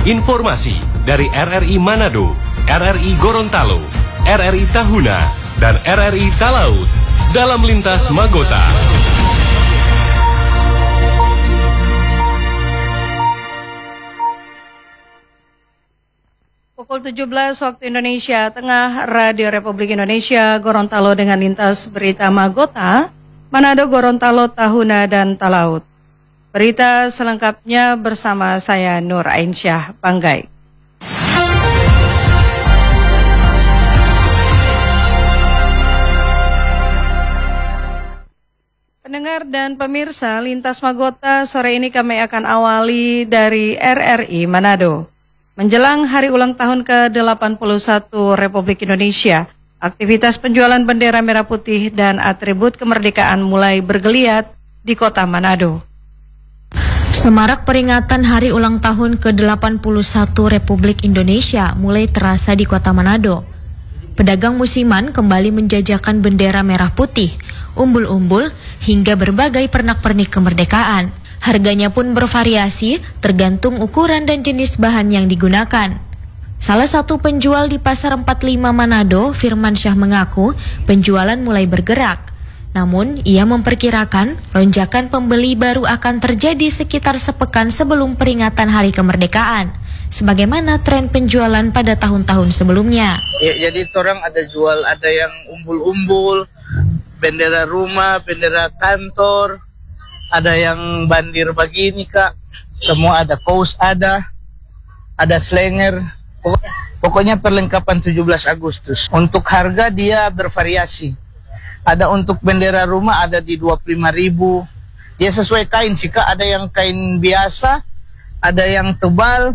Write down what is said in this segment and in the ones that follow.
Informasi dari RRI Manado, RRI Gorontalo, RRI Tahuna, dan RRI Talaut dalam Lintas Magota. Pukul 17 waktu Indonesia Tengah, Radio Republik Indonesia, Gorontalo dengan lintas berita Magota, Manado, Gorontalo, Tahuna, dan Talaut. Berita selengkapnya bersama saya Nur Ainsyah Banggai. Pendengar dan pemirsa, lintas Magota sore ini kami akan awali dari RRI Manado. Menjelang hari ulang tahun ke-81 Republik Indonesia, aktivitas penjualan bendera merah putih dan atribut kemerdekaan mulai bergeliat di kota Manado. Semarak peringatan hari ulang tahun ke-81 Republik Indonesia mulai terasa di kota Manado. Pedagang musiman kembali menjajakan bendera merah putih, umbul-umbul, hingga berbagai pernak-pernik kemerdekaan. Harganya pun bervariasi tergantung ukuran dan jenis bahan yang digunakan. Salah satu penjual di Pasar 45 Manado, Firman Syah, mengaku penjualan mulai bergerak. Namun, ia memperkirakan lonjakan pembeli baru akan terjadi sekitar sepekan sebelum peringatan Hari Kemerdekaan, sebagaimana tren penjualan pada tahun-tahun sebelumnya. Ya, jadi orang ada jual, ada yang umbul-umbul, bendera rumah, bendera kantor, ada yang bandir begini Kak, semua ada, kaos ada slenger, pokoknya perlengkapan 17 Agustus. Untuk harga dia bervariasi, ada untuk bendera rumah ada di 25.000, dia sesuai kain sih Kak, ada yang kain biasa, ada yang tebal,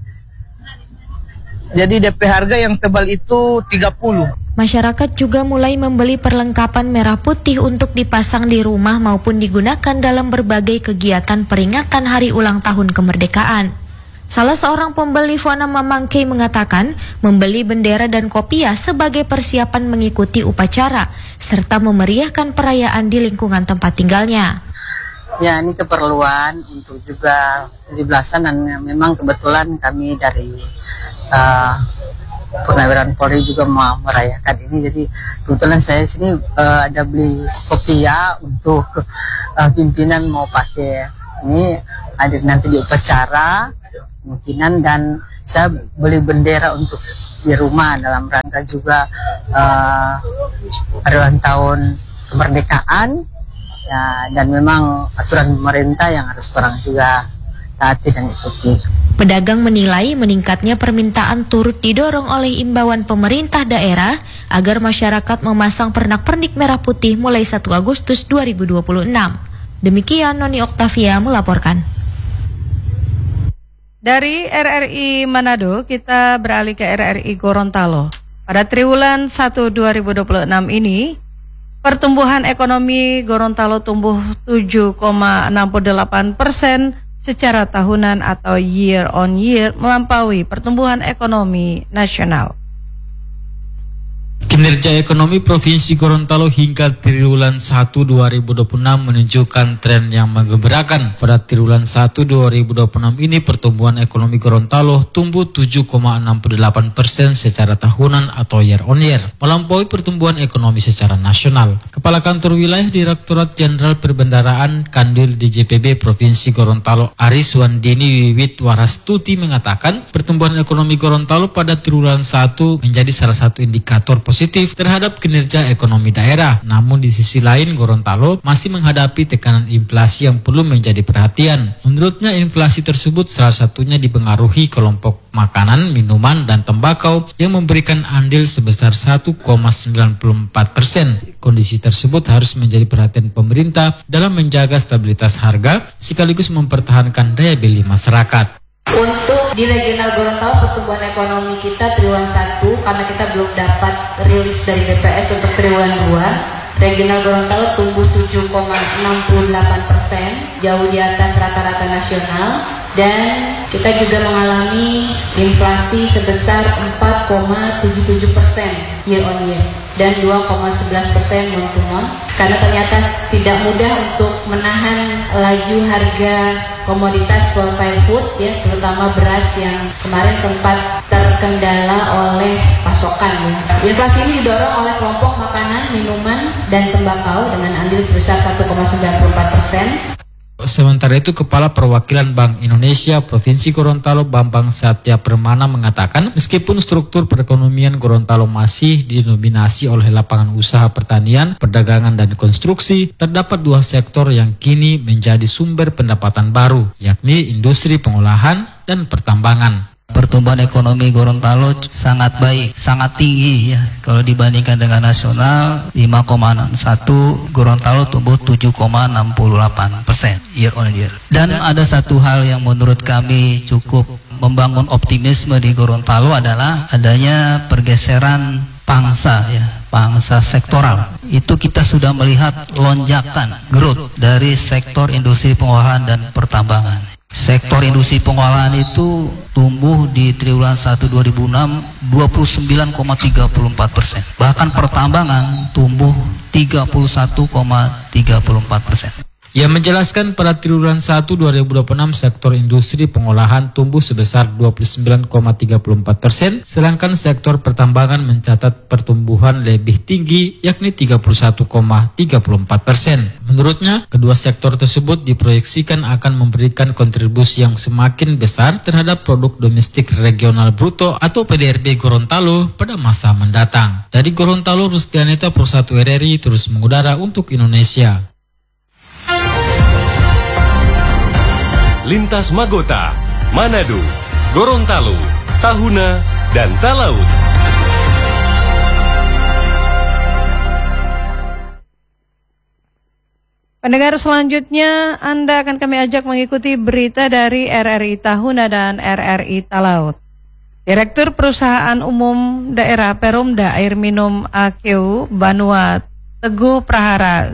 jadi DP harga yang tebal itu 30. Masyarakat juga mulai membeli perlengkapan merah putih untuk dipasang di rumah maupun digunakan dalam berbagai kegiatan peringatan Hari Ulang Tahun Kemerdekaan. Salah seorang pembeli, Fuana Mamangke, mengatakan membeli bendera dan kopiah sebagai persiapan mengikuti upacara serta memeriahkan perayaan di lingkungan tempat tinggalnya. Ya, ini keperluan untuk juga 17-an dan memang kebetulan kami dari Purnawiran Polri juga mau merayakan ini, jadi kebetulan saya sini ada beli kopiah untuk pimpinan mau pakai ini hadir nanti di upacara kemungkinan, dan saya beli bendera untuk di rumah dalam rangka juga hari ulang tahun kemerdekaan ya, dan memang aturan pemerintah yang harus orang juga taati dan ikuti. Pedagang menilai meningkatnya permintaan turut didorong oleh imbauan pemerintah daerah agar masyarakat memasang pernak-pernik merah putih mulai 1 Agustus 2026. Demikian Noni Oktavia melaporkan. Dari RRI Manado, kita beralih ke RRI Gorontalo. Pada triwulan 1 2026 ini, pertumbuhan ekonomi Gorontalo tumbuh 7,68% secara tahunan atau year on year, melampaui pertumbuhan ekonomi nasional. Kinerja ekonomi Provinsi Gorontalo hingga triwulan 1 2026 menunjukkan tren yang menggembirakan. Pada triwulan 1 2026 ini pertumbuhan ekonomi Gorontalo tumbuh 7,68% secara tahunan atau year on year, melampaui pertumbuhan ekonomi secara nasional. Kepala Kantor Wilayah Direktorat Jenderal Perbendaraan Kandil DJPB Provinsi Gorontalo Aris Wandini Wiwit Warastuti mengatakan pertumbuhan ekonomi Gorontalo pada triwulan 1 menjadi salah satu indikator positif terhadap kinerja ekonomi daerah. Namun di sisi lain Gorontalo masih menghadapi tekanan inflasi yang perlu menjadi perhatian. Menurutnya inflasi tersebut salah satunya dipengaruhi kelompok makanan, minuman, dan tembakau yang memberikan andil sebesar 1,94%. Kondisi tersebut harus menjadi perhatian pemerintah dalam menjaga stabilitas harga sekaligus mempertahankan daya beli masyarakat. Untuk di regional Gorontalo pertumbuhan ekonomi kita triwulan 1, karena kita belum dapat rilis dari BPS untuk triwulan 2, regional Gorontalo tumbuh 7,68%, jauh di atas rata-rata nasional, dan kita juga mengalami inflasi sebesar 4,77% year on year dan 2,11% month to month, karena ternyata tidak mudah untuk menahan laju harga komoditas volatile food ya, terutama beras yang kemarin sempat terkendala oleh pasokan ya. Inflasi ini didorong oleh kelompok makanan, minuman, dan tembakau dengan andil sebesar 1,94%. Sementara itu, Kepala Perwakilan Bank Indonesia Provinsi Gorontalo Bambang Satya Permana mengatakan meskipun struktur perekonomian Gorontalo masih didominasi oleh lapangan usaha pertanian, perdagangan, dan konstruksi, terdapat dua sektor yang kini menjadi sumber pendapatan baru, yakni industri pengolahan dan pertambangan. Pertumbuhan ekonomi Gorontalo sangat baik, sangat tinggi ya. Kalau dibandingkan dengan nasional 5,61, Gorontalo tumbuh 7,68% year on year. Dan ada satu hal yang menurut kami cukup membangun optimisme di Gorontalo adalah adanya pergeseran pangsa ya, pangsa sektoral. Itu kita sudah melihat lonjakan growth dari sektor industri pengolahan dan pertambangan. Sektor industri pengolahan itu tumbuh di triwulan 1 2006 29,34%. Bahkan pertambangan tumbuh 31,34%. Ia menjelaskan pada triwulan 1 2026 sektor industri pengolahan tumbuh sebesar 29,34%, sedangkan sektor pertambangan mencatat pertumbuhan lebih tinggi yakni 31,34%. Menurutnya, kedua sektor tersebut diproyeksikan akan memberikan kontribusi yang semakin besar terhadap produk domestik regional bruto atau PDRB Gorontalo pada masa mendatang. Dari Gorontalo, Rusdianeta Pro 1 RRI terus mengudara untuk Indonesia. Lintas Magota, Manado, Gorontalo, Tahuna, dan Talaut. Pendengar selanjutnya, Anda akan kami ajak mengikuti berita dari RRI Tahuna dan RRI Talaut. Direktur Perusahaan Umum Daerah Perumda Air Minum AKU Banua Teguh Prahara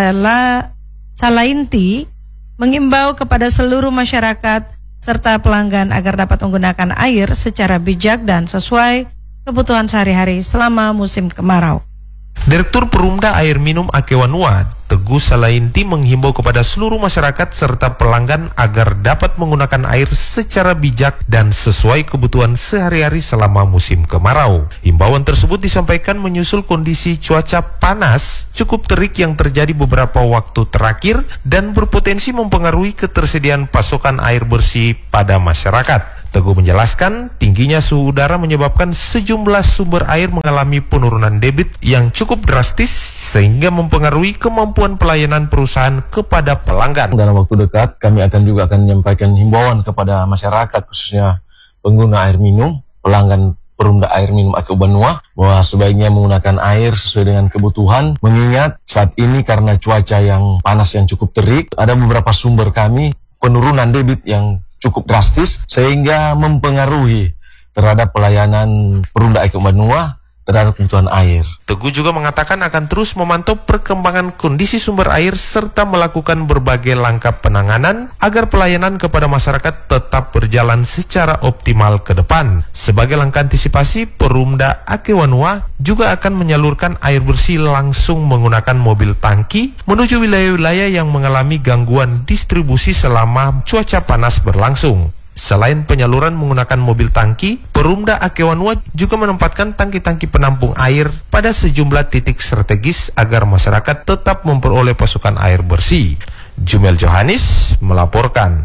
Salainti mengimbau kepada seluruh masyarakat serta pelanggan agar dapat menggunakan air secara bijak dan sesuai kebutuhan sehari-hari selama musim kemarau. Direktur Perumda Air Minum Akewanua, Teguh Salainti menghimbau kepada seluruh masyarakat serta pelanggan agar dapat menggunakan air secara bijak dan sesuai kebutuhan sehari-hari selama musim kemarau. Himbauan tersebut disampaikan menyusul kondisi cuaca panas cukup terik yang terjadi beberapa waktu terakhir dan berpotensi mempengaruhi ketersediaan pasokan air bersih pada masyarakat. Teguh menjelaskan, tingginya suhu udara menyebabkan sejumlah sumber air mengalami penurunan debit yang cukup drastis sehingga mempengaruhi kemampuan pelayanan perusahaan kepada pelanggan. Dalam waktu dekat, kami akan menyampaikan himbauan kepada masyarakat, khususnya pengguna air minum, pelanggan Perumda Air Minum AKU Banua, bahwa sebaiknya menggunakan air sesuai dengan kebutuhan, mengingat saat ini karena cuaca yang panas yang cukup terik, ada beberapa sumber kami penurunan debit yang cukup drastis sehingga mempengaruhi terhadap pelayanan Perumda AKU Banua terhadap kebutuhan air. Teguh juga mengatakan akan terus memantau perkembangan kondisi sumber air serta melakukan berbagai langkah penanganan agar pelayanan kepada masyarakat tetap berjalan secara optimal ke depan. Sebagai langkah antisipasi, Perumda Akewanua juga akan menyalurkan air bersih langsung menggunakan mobil tangki menuju wilayah-wilayah yang mengalami gangguan distribusi selama cuaca panas berlangsung. Selain penyaluran menggunakan mobil tangki, Perumda Akewanua juga menempatkan tangki-tangki penampung air pada sejumlah titik strategis agar masyarakat tetap memperoleh pasokan air bersih. Jumel Johannes melaporkan.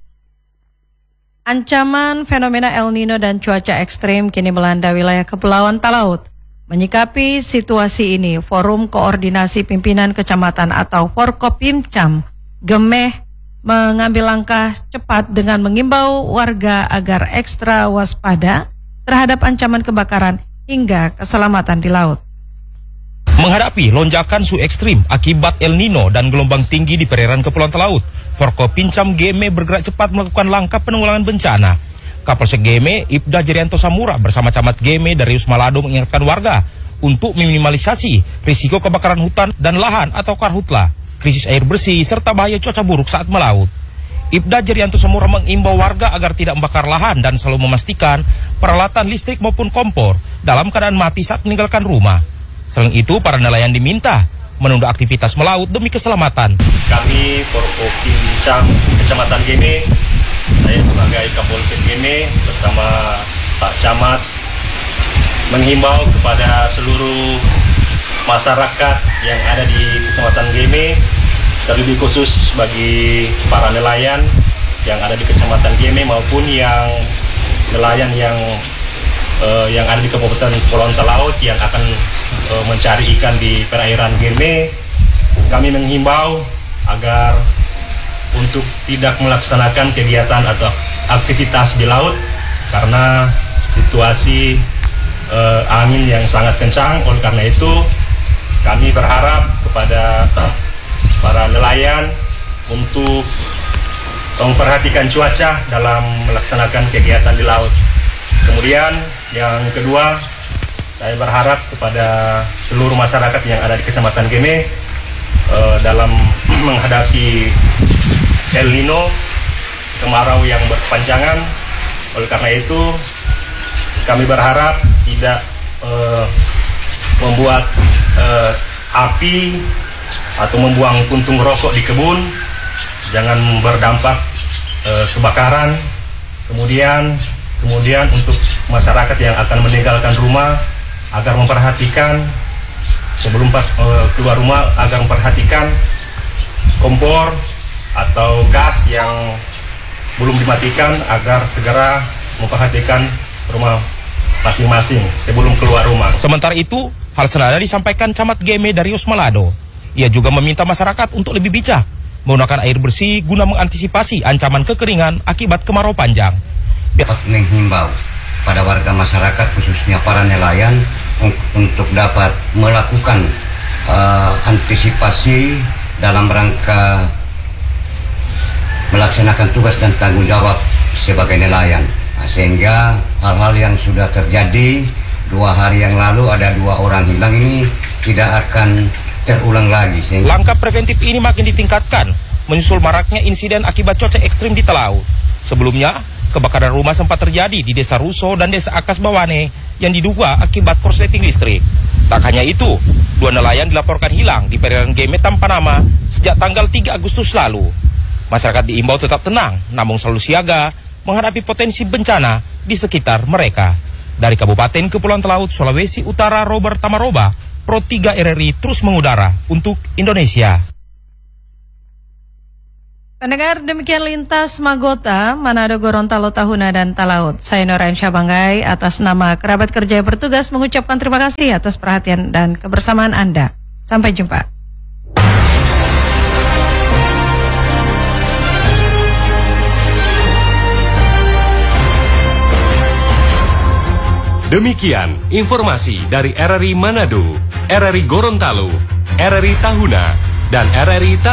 Ancaman fenomena El Nino dan cuaca ekstrim kini melanda wilayah Kepulauan Talaut. Menyikapi situasi ini, Forum Koordinasi Pimpinan Kecamatan atau Forkopimcam Gemeh mengambil langkah cepat dengan mengimbau warga agar ekstra waspada terhadap ancaman kebakaran hingga keselamatan di laut. Menghadapi lonjakan suhu ekstrim akibat El Nino dan gelombang tinggi di perairan Kepulauan Talaut, Forkopimcam Gemeh bergerak cepat melakukan langkah penanggulangan bencana. Kapolsek Gemeh, Ibda Jerianto Samura bersama Camat Gemeh dari Usmalado mengingatkan warga untuk meminimalisasi risiko kebakaran hutan dan lahan atau karhutla, krisis air bersih, serta bahaya cuaca buruk saat melaut. Ibda Jerianto Samura mengimbau warga agar tidak membakar lahan dan selalu memastikan peralatan listrik maupun kompor dalam keadaan mati saat meninggalkan rumah. Selain itu, para nelayan diminta menunda aktivitas melaut demi keselamatan. Kami Forko Pincam Kecamatan Geme, saya sebagai Kapolsek Geme bersama Pak Camat menghimbau kepada seluruh masyarakat yang ada di Kecamatan Geme, terlebih khusus bagi para nelayan yang ada di Kecamatan Geme maupun yang nelayan yang ada di Kabupaten Kepulauan Talaut yang akan mencari ikan di perairan Geme. Kami menghimbau agar untuk tidak melaksanakan kegiatan atau aktivitas di laut karena situasi angin yang sangat kencang. Oleh karena itu kami berharap kepada para nelayan untuk memperhatikan cuaca dalam melaksanakan kegiatan di laut. Kemudian yang kedua, saya berharap kepada seluruh masyarakat yang ada di Kecamatan Geme dalam menghadapi El Nino, kemarau yang berkepanjangan. Oleh karena itu, kami berharap tidak membuat api atau membuang puntung rokok di kebun, jangan berdampak kebakaran. Kemudian untuk masyarakat yang akan meninggalkan rumah agar memperhatikan sebelum keluar rumah agar memperhatikan kompor atau gas yang belum dimatikan agar segera memperhatikan rumah masing-masing sebelum keluar rumah. Sementara itu, hal senada disampaikan Camat Geme Darius Malado. Ia juga meminta masyarakat untuk lebih bijak menggunakan air bersih guna mengantisipasi ancaman kekeringan akibat kemarau panjang. Menghimbau pada warga masyarakat khususnya para nelayan untuk dapat melakukan antisipasi dalam rangka melaksanakan tugas dan tanggung jawab sebagai nelayan. Sehingga hal-hal yang sudah terjadi 2 hari yang lalu ada 2 orang hilang ini tidak akan terulang lagi. Langkah preventif ini makin ditingkatkan menyusul maraknya insiden akibat cuaca ekstrim di Talaut. Sebelumnya, kebakaran rumah sempat terjadi di Desa Ruso dan Desa Akas Bawane yang diduga akibat korsleting listrik. Tak hanya itu, 2 nelayan dilaporkan hilang di perairan Geme tanpa nama sejak tanggal 3 Agustus lalu. Masyarakat diimbau tetap tenang, namun selalu siaga menghadapi potensi bencana di sekitar mereka. Dari Kabupaten Kepulauan Talaut, Sulawesi Utara, Robert Tamaroba, Pro 3 RRI terus mengudara untuk Indonesia. Pendengar, demikian Lintas Magota, Manado, Gorontalo, Tahuna, dan Talaut. Saya Noren Syabanggai, atas nama kerabat kerja yang bertugas mengucapkan terima kasih atas perhatian dan kebersamaan Anda. Sampai jumpa. Demikian informasi dari RRI Manado, RRI Gorontalo, RRI Tahuna, dan RRI Talaut.